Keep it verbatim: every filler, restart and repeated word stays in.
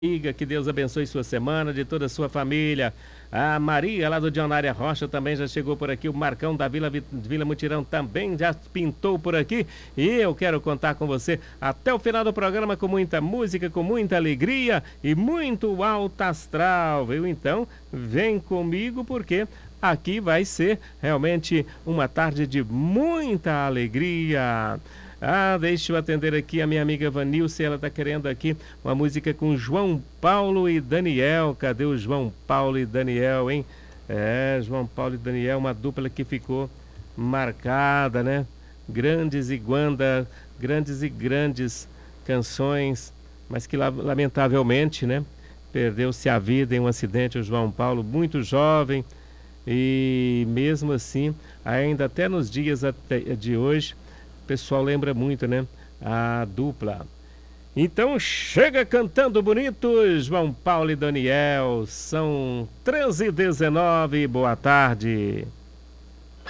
Amiga, que Deus abençoe sua semana, de toda a sua família. A Maria, lá do Dionária Rocha, também já chegou por aqui. O Marcão da Vila, Vila Mutirão também já pintou por aqui. E eu quero contar com você até o final do programa com muita música, com muita alegria e muito alto astral, viu? Então, vem comigo porque aqui vai ser realmente uma tarde de muita alegria. Ah, deixa eu atender aqui a minha amiga Vanilce, ela está querendo aqui uma música com João Paulo e Daniel. Cadê o João Paulo e Daniel, hein? É, João Paulo e Daniel, uma dupla que ficou marcada, né? Grandes e Guanda, grandes e grandes canções, mas que lamentavelmente, né? Perdeu-se a vida em um acidente, o João Paulo, muito jovem, e mesmo assim, ainda até nos dias de hoje, o pessoal lembra muito, né? A dupla. Então chega cantando bonito, João Paulo e Daniel. São treze e dezenove. Boa tarde.